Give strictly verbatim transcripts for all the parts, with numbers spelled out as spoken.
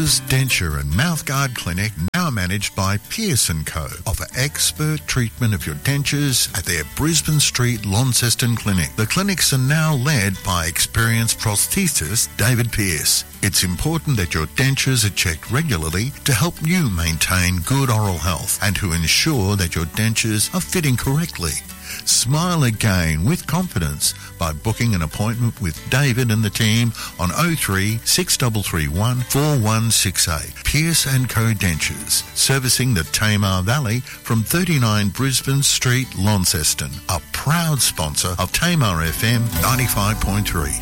Doctors Denture and Mouthguard Clinic, now managed by Pierce and Co, offer expert treatment of your dentures at their Brisbane Street, Launceston clinic. The clinics are now led by experienced prosthetist David Pierce. It's important that your dentures are checked regularly to help you maintain good oral health and to ensure that your dentures are fitting correctly. Smile again with confidence by booking an appointment with David and the team on oh three six three three one four one six eight. Pierce and Co Dentures, servicing the Tamar Valley from thirty-nine Brisbane Street, Launceston. A proud sponsor of Tamar F M ninety-five point three.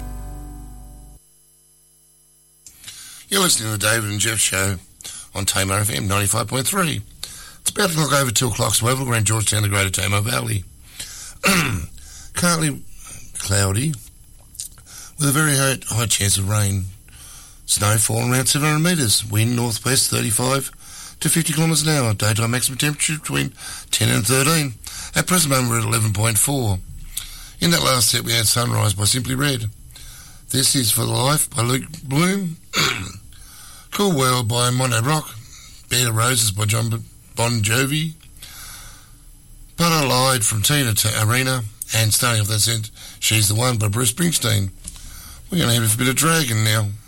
You're listening to the David and Jeff Show on Tamar F M ninety-five point three. It's about to clock over two o'clock, so over around Georgetown, the Greater Tamar Valley. Currently cloudy, with a very high, high chance of rain. Snowfall around seven hundred metres. Wind northwest thirty-five to fifty kilometres an hour. Daytime maximum temperature between ten and thirteen. At present moment we're at eleven point four. In that last set we had Sunrise by Simply Red. This is For the Life by Luke Bloom. Cool World by Mono Rock. Bed of Roses by John Bon Jovi. But I Lied from Tina to Arena, and starting off that set, She's the One by Bruce Springsteen. We're going to have a bit of Dragon now.